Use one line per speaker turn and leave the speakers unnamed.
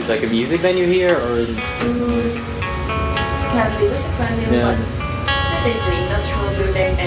like a music venue here, or is it?
Can be music venue,
Yeah.
but this is the industrial building.